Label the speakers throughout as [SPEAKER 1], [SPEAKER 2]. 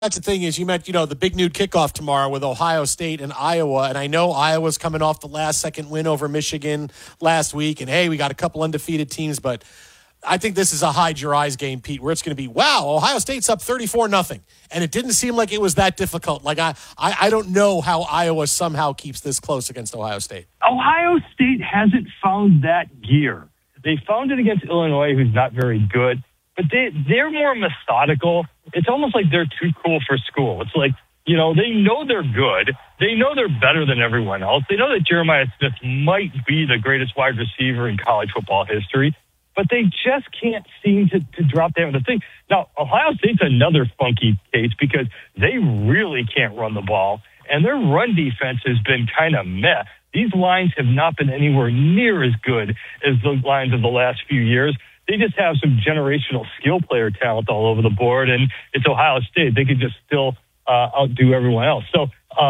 [SPEAKER 1] That's the thing is you meant, the big nude kickoff tomorrow with Ohio State and Iowa. And I know Iowa's coming off the last-second win over Michigan last week. And, hey, we got a couple undefeated teams. But I think this is a hide-your-eyes game, Pete, where it's going to be, wow, Ohio State's up 34-0. And it didn't seem like it was that difficult. Like, I don't know how Iowa somehow keeps this close against Ohio State.
[SPEAKER 2] Ohio State hasn't found that gear. They found it against Illinois, who's not very good. But they're more methodical. It's almost like they're too cool for school. It's like, they know they're good. They know they're better than everyone else. They know that Jeremiah Smith might be the greatest wide receiver in college football history, but they just can't seem to drop down the thing. Now, Ohio State's another funky case because they really can't run the ball, and their run defense has been kind of meh. These lines have not been anywhere near as good as the lines of the last few years. They just have some generational skill player talent all over the board, and it's Ohio State. They could just still outdo everyone else. So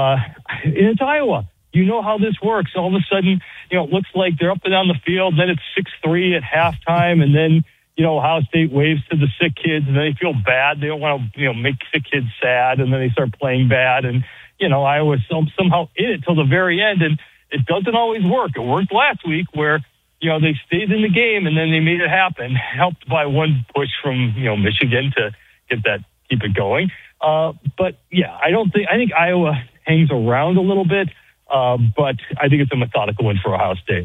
[SPEAKER 2] it's Iowa. You know how this works. All of a sudden, it looks like they're up and down the field. Then it's 6-3 at halftime, and then Ohio State waves to the sick kids, and then they feel bad. They don't want to make sick kids sad, and then they start playing bad. And Iowa's somehow in it till the very end, and it doesn't always work. It worked last week where they stayed in the game and then they made it happen, helped by one push from, Michigan to keep it going. But yeah, I think Iowa hangs around a little bit, but I think it's a methodical win for Ohio State.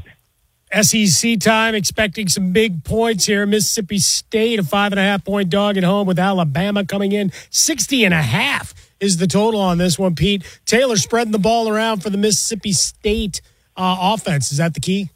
[SPEAKER 3] SEC time, expecting some big points here. Mississippi State, a 5.5-point dog at home with Alabama coming in. 60.5 is the total on this one, Pete. Taylor spreading the ball around for the Mississippi State offense. Is that the key?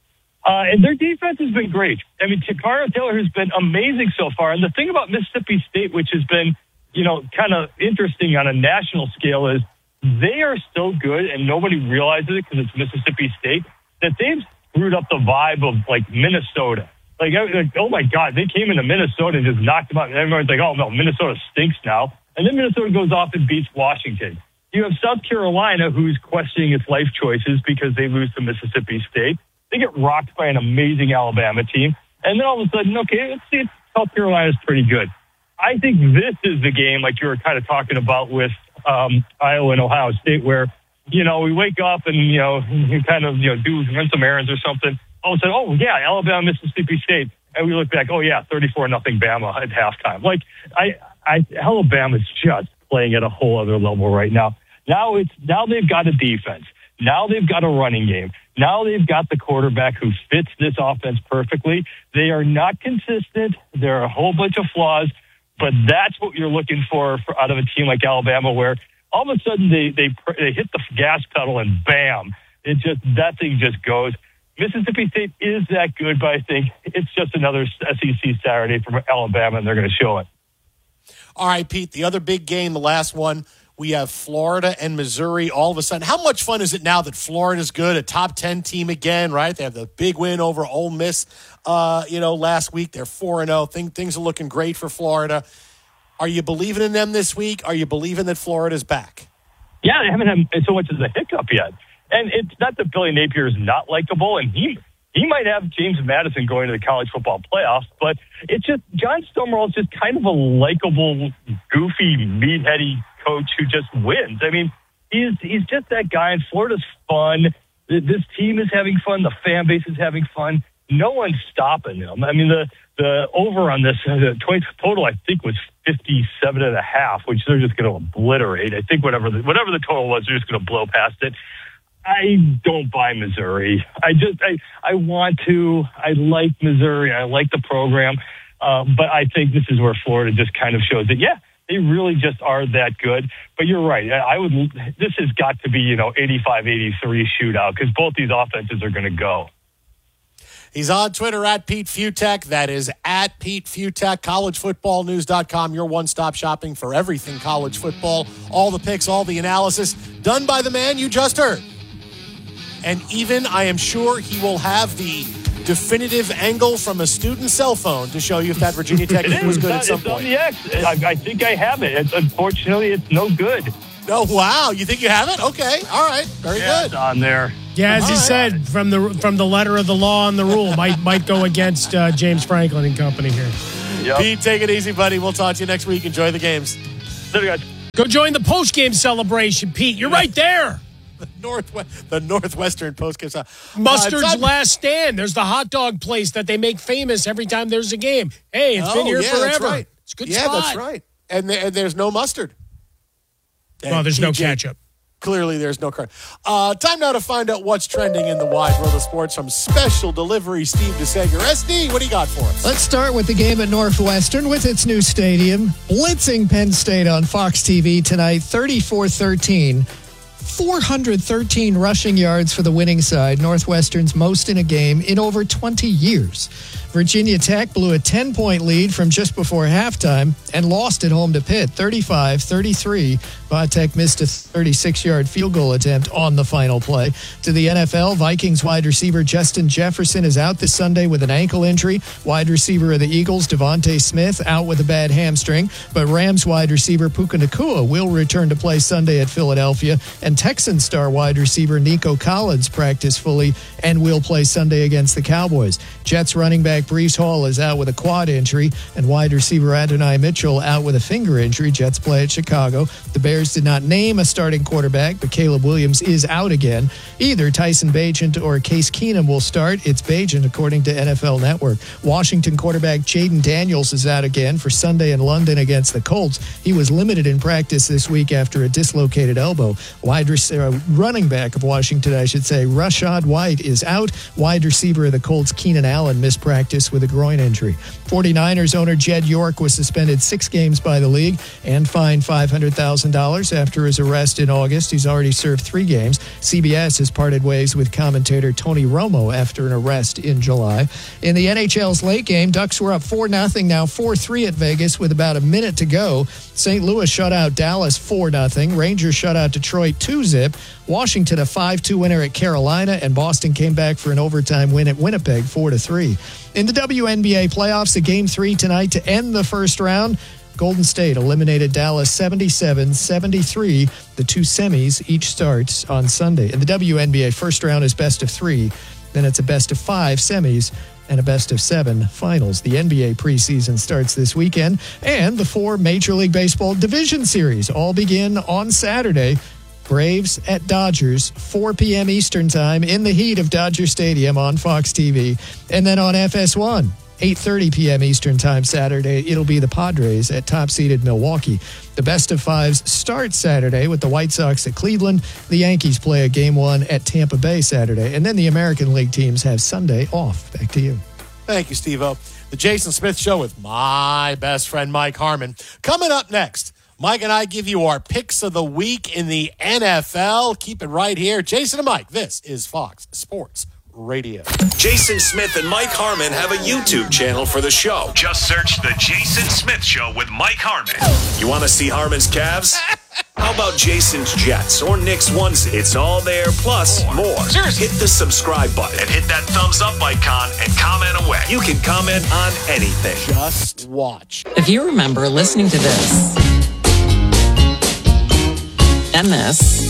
[SPEAKER 2] And their defense has been great. I mean, Takara Taylor has been amazing so far. And the thing about Mississippi State, which has been, kind of interesting on a national scale, is they are so good, and nobody realizes it because it's Mississippi State, that they've screwed up the vibe of, Minnesota. Oh, my God, they came into Minnesota and just knocked them out. And everyone's like, oh, no, Minnesota stinks now. And then Minnesota goes off and beats Washington. You have South Carolina, who's questioning its life choices because they lose to Mississippi State. They get rocked by an amazing Alabama team. And then all of a sudden, okay, let's see if South Carolina's pretty good. I think this is the game, like you were kind of talking about with Iowa and Ohio State, where, we wake up and, you kind of, run some errands or something. All of a sudden, oh, yeah, Alabama, Mississippi State. And we look back, oh, yeah, 34-0 Bama at halftime. Alabama's just playing at a whole other level right now. Now they've got a defense. Now they've got a running game. Now they've got the quarterback who fits this offense perfectly. They are not consistent. There are a whole bunch of flaws, but that's what you're looking for out of a team like Alabama, where all of a sudden they hit the gas pedal and bam, that thing just goes. Mississippi State is that good, but I think it's just another SEC Saturday from Alabama, and they're going to show it.
[SPEAKER 1] All right, Pete, the other big game, the last one, we have Florida and Missouri all of a sudden. How much fun is it now that Florida's good, a top 10 team again, right? They have the big win over Ole Miss, last week. They're 4-0. Things are looking great for Florida. Are you believing in them this week? Are you believing that Florida's back?
[SPEAKER 2] Yeah, they haven't had so much as a hiccup yet. And it's not that Billy Napier is not likable, and he might have James Madison going to the college football playoffs, but it's just John Stonewall is just kind of a likable, goofy, meatheady coach who just wins. I mean, he's just that guy, and Florida's fun. This team is having fun. The fan base is having fun. No one's stopping them. I mean, the over on this the total, I think, was 57.5, which they're just going to obliterate. I think whatever the total was, they're just going to blow past it. I don't buy Missouri. I want to. I like Missouri. I like the program. But I think this is where Florida just kind of shows that, yeah, they really just are that good. But you're right. This has got to be, 85-83 shootout because both these offenses are going to go.
[SPEAKER 1] He's on Twitter at Pete Fiutak. That is at Pete Fiutak. CollegeFootballNews.com, your one-stop shopping for everything college football. All the picks, all the analysis, done by the man you just heard. And even, I am sure, he will have the definitive angle from a student's cell phone to show you if that Virginia Tech game was good at some point.
[SPEAKER 2] Yes, I think I have it. Unfortunately, it's no good.
[SPEAKER 1] Oh, wow. You think you have it? Okay. All right. Very good.
[SPEAKER 2] It's on there.
[SPEAKER 3] Yeah, as he said, from the letter of the law and the rule, might go against James Franklin and company here.
[SPEAKER 1] Yep. Pete, take it easy, buddy. We'll talk to you next week. Enjoy the games.
[SPEAKER 2] Later, guys.
[SPEAKER 3] Go join the post-game celebration, Pete. You're right there.
[SPEAKER 1] The Northwestern post-game.
[SPEAKER 3] Mustard's Last Stand. There's the hot dog place that they make famous every time there's a game. Hey, it's been here forever.
[SPEAKER 1] That's right.
[SPEAKER 3] It's a good
[SPEAKER 1] spot.
[SPEAKER 3] spot.
[SPEAKER 1] Yeah, that's right. And there's no mustard.
[SPEAKER 3] Well, there's no ketchup.
[SPEAKER 1] Clearly, there's no crime. Time now to find out what's trending in the wide world of sports from Special Delivery Steve DeSager. SD, what do you got for us?
[SPEAKER 4] Let's start with the game at Northwestern with its new stadium. Blitzing Penn State on Fox TV tonight, 34-13. 413 rushing yards for the winning side, Northwestern's most in a game in over 20 years. Virginia Tech blew a 10-point lead from just before halftime and lost at home to Pitt, 35-33. Tech missed a 36-yard field goal attempt on the final play. To the NFL, Vikings wide receiver Justin Jefferson is out this Sunday with an ankle injury. Wide receiver of the Eagles, Devontae Smith, out with a bad hamstring. But Rams wide receiver Puka Nacua will return to play Sunday at Philadelphia. And Texans star wide receiver Nico Collins practiced fully and will play Sunday against the Cowboys. Jets running back Breece Hall is out with a quad injury, and wide receiver Adonai Mitchell out with a finger injury. Jets play at Chicago. The Bears did not name a starting quarterback, but Caleb Williams is out again. Either Tyson Bagent or Case Keenum will start. It's Bagent, according to NFL Network. Washington quarterback Jaden Daniels is out again for Sunday in London against the Colts. He was limited in practice this week after a dislocated elbow. Running back of Washington, Rashad White is out. Wide receiver of the Colts, Keenan Allen, missed practice with a groin injury. 49ers owner Jed York was suspended 6 games by the league and fined $500,000 after his arrest in August. He's already served 3 games. CBS has parted ways with commentator Tony Romo after an arrest in July. In the NHL's late game, Ducks were up 4-0, now 4-3 at Vegas with about a minute to go. St. Louis shut out Dallas 4-0. Rangers shut out Detroit 2-0. Washington a 5-2 winner at Carolina, and Boston came back for an overtime win at Winnipeg 4-3. In the WNBA playoffs, a Game 3 tonight to end the first round. Golden State eliminated Dallas 77-73. The 2 semis each starts on Sunday. In the WNBA, first round is best of 3. Then it's a best of 5 semis and a best of 7 finals. The NBA preseason starts this weekend, and the 4 Major League Baseball division series all begin on Saturday. Braves at Dodgers, 4 p.m. Eastern Time in the heat of Dodger Stadium on Fox TV. And then on FS1, 8:30 p.m. Eastern Time Saturday, it'll be the Padres at top-seeded Milwaukee. The best of 5s start Saturday with the White Sox at Cleveland. The Yankees play a Game 1 at Tampa Bay Saturday. And then the American League teams have Sunday off. Back to you.
[SPEAKER 1] Thank you, Steve-O. The Jason Smith Show with my best friend, Mike Harmon. Coming up next, Mike and I give you our picks of the week in the NFL. Keep it right here. Jason and Mike, this is Fox Sports Radio.
[SPEAKER 5] Jason Smith and Mike Harmon have a YouTube channel for the show.
[SPEAKER 6] Just search The Jason Smith Show with Mike Harmon.
[SPEAKER 5] You want to see Harmon's Cavs? How about Jason's Jets or Nick's onesie? It's all there, plus more.
[SPEAKER 6] Seriously.
[SPEAKER 5] Hit the subscribe button
[SPEAKER 6] And hit that thumbs up icon and comment away.
[SPEAKER 5] You can comment on anything.
[SPEAKER 1] Just watch.
[SPEAKER 7] If you remember listening to this and this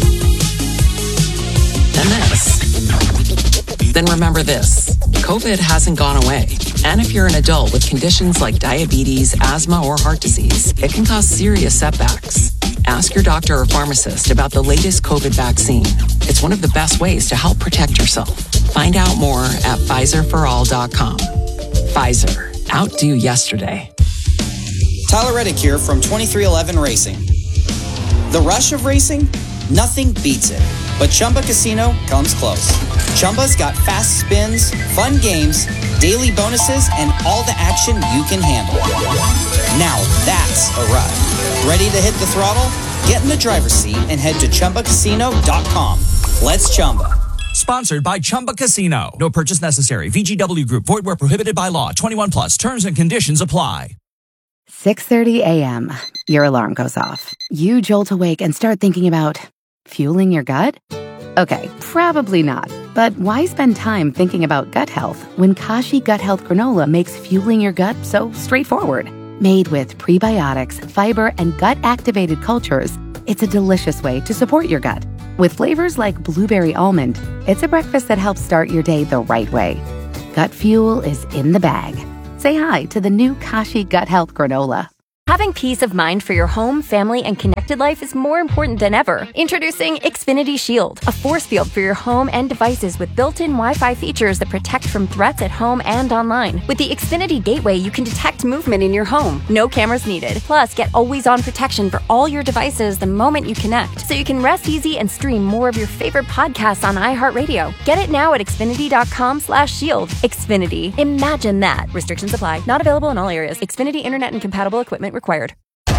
[SPEAKER 7] and this, then remember this. COVID hasn't gone away. And if you're an adult with conditions like diabetes, asthma, or heart disease, it can cause serious setbacks. Ask your doctor or pharmacist about the latest COVID vaccine. It's one of the best ways to help protect yourself. Find out more at PfizerForAll.com. Pfizer. Outdo yesterday.
[SPEAKER 8] Tyler Reddick here from 2311 Racing. The rush of racing? Nothing beats it. But Chumba Casino comes close. Chumba's got fast spins, fun games, daily bonuses, and all the action you can handle. Now that's a ride. Ready to hit the throttle? Get in the driver's seat and head to ChumbaCasino.com. Let's Chumba.
[SPEAKER 9] Sponsored by Chumba Casino. No purchase necessary. VGW Group. Void where prohibited by law. 21 plus. Terms and conditions apply.
[SPEAKER 10] 6:30 a.m. Your alarm goes off. You jolt awake and start thinking about fueling your gut? Okay, probably not. But why spend time thinking about gut health when Kashi Gut Health Granola makes fueling your gut so straightforward? Made with prebiotics, fiber, and gut-activated cultures, it's a delicious way to support your gut. With flavors like blueberry almond, it's a breakfast that helps start your day the right way. Gut fuel is in the bag. Say hi to the new Kashi Gut Health Granola.
[SPEAKER 11] Having peace of mind for your home, family, and connected life is more important than ever. Introducing Xfinity Shield, a force field for your home and devices with built-in Wi-Fi features that protect from threats at home and online. With the Xfinity Gateway, you can detect movement in your home. No cameras needed. Plus, get always-on protection for all your devices the moment you connect, so you can rest easy and stream more of your favorite podcasts on iHeartRadio. Get it now at Xfinity.com/shield. Xfinity. Imagine that. Restrictions apply. Not available in all areas. Xfinity Internet and compatible equipment required.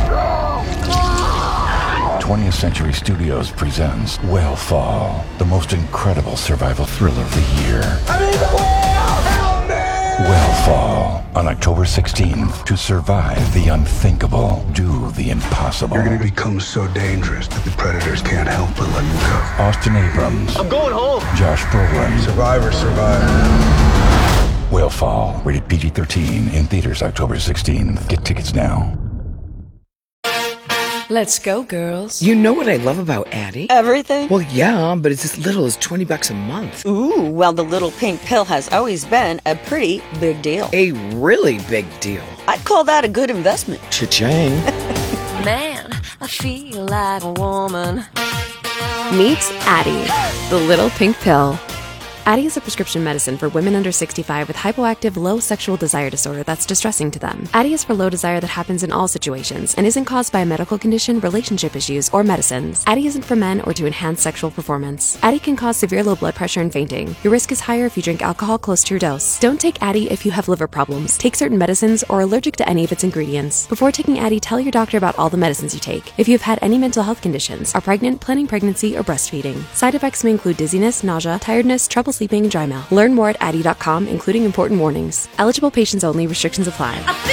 [SPEAKER 12] 20th Century Studios presents Whale the most incredible survival thriller of the year. Whale on October 16th. To survive the unthinkable, do the impossible.
[SPEAKER 13] You're going to become so dangerous that the predators can't help but let you go.
[SPEAKER 12] Austin Abrams.
[SPEAKER 13] I'm going home.
[SPEAKER 12] Josh Brolin.
[SPEAKER 13] Survivor.
[SPEAKER 12] Whale, rated PG-13, in theaters October 16th. Get tickets now.
[SPEAKER 14] Let's go, girls. You know what I love about Addie?
[SPEAKER 15] Everything?
[SPEAKER 14] Well, yeah, but it's as little as $20 a month.
[SPEAKER 15] Ooh, well, the little pink pill has always been a pretty big deal.
[SPEAKER 14] A really big deal.
[SPEAKER 15] I'd call that a good investment.
[SPEAKER 14] Cha-ching.
[SPEAKER 16] Man, I feel like a woman.
[SPEAKER 17] Meet Addie, the little pink pill. Addie is a prescription medicine for women under 65 with hypoactive low sexual desire disorder that's distressing to them. Addie is for low desire that happens in all situations and isn't caused by a medical condition, relationship issues, or medicines. Addie isn't for men or to enhance sexual performance. Addie can cause severe low blood pressure and fainting. Your risk is higher if you drink alcohol close to your dose. Don't take Addie if you have liver problems, take certain medicines, or are allergic to any of its ingredients. Before taking Addie, tell your doctor about all the medicines you take. If you have had any mental health conditions, are pregnant, planning pregnancy, or breastfeeding. Side effects may include dizziness, nausea, tiredness, trouble sleeping, and dry mouth. Learn more at Addie.com, including important warnings. Eligible patients only. Restrictions apply.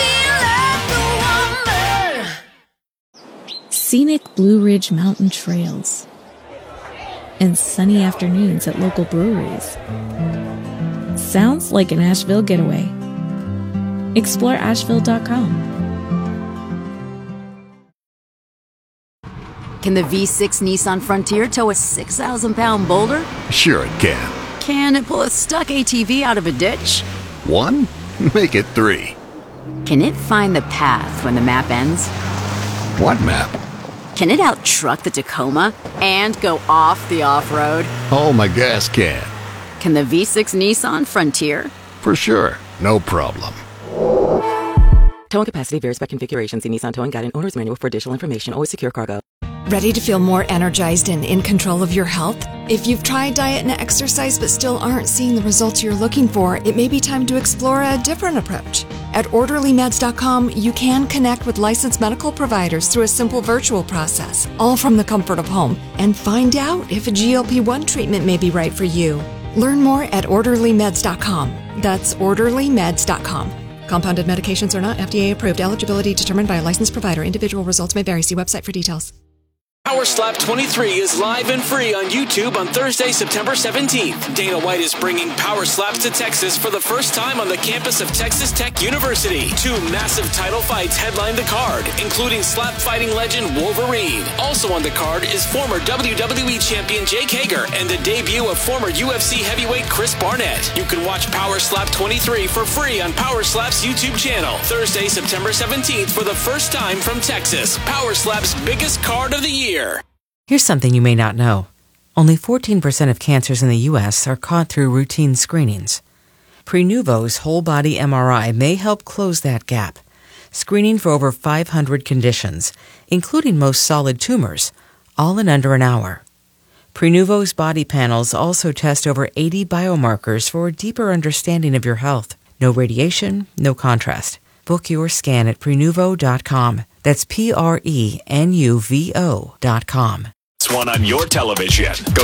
[SPEAKER 18] Scenic Blue Ridge Mountain trails and sunny afternoons at local breweries. Sounds like an Asheville getaway. Explore Asheville.com.
[SPEAKER 19] Can the V6 Nissan Frontier tow a 6,000-pound boulder?
[SPEAKER 20] Sure it can.
[SPEAKER 19] Can it pull a stuck ATV out of a ditch?
[SPEAKER 20] 1? Make it 3.
[SPEAKER 19] Can it find the path when the map ends?
[SPEAKER 20] What map?
[SPEAKER 19] Can it out-truck the Tacoma and go off the off-road?
[SPEAKER 20] Oh, my gas can.
[SPEAKER 19] Can the V6 Nissan Frontier?
[SPEAKER 20] For sure. No problem.
[SPEAKER 21] Towing capacity varies by configuration. See Nissan Towing Guide and Owner's Manual for additional information. Always secure cargo.
[SPEAKER 22] Ready to feel more energized and in control of your health? If you've tried diet and exercise but still aren't seeing the results you're looking for, it may be time to explore a different approach. At OrderlyMeds.com, you can connect with licensed medical providers through a simple virtual process, all from the comfort of home, and find out if a GLP-1 treatment may be right for you. Learn more at OrderlyMeds.com. That's OrderlyMeds.com. Compounded medications are not FDA approved. Eligibility determined by a licensed provider. Individual results may vary. See website for details.
[SPEAKER 5] Power Slap 23 is live and free on YouTube on Thursday, September 17th. Dana White is bringing Power Slaps to Texas for the first time on the campus of Texas Tech University. 2 massive title fights headline the card, including slap fighting legend Wolverine. Also on the card is former WWE champion Jake Hager and the debut of former UFC heavyweight Chris Barnett. You can watch Power Slap 23 for free on Power Slap's YouTube channel. Thursday, September 17th for the first time from Texas. Power Slap's biggest card of the year.
[SPEAKER 23] Here's something you may not know. Only 14% of cancers in the U.S. are caught through routine screenings. Prenuvo's whole-body MRI may help close that gap, screening for over 500 conditions, including most solid tumors, all in under an hour. Prenuvo's body panels also test over 80 biomarkers for a deeper understanding of your health. No radiation, no contrast. Book your scan at Prenuvo.com. That's Prenuvo.com.
[SPEAKER 6] It's one on your television. Go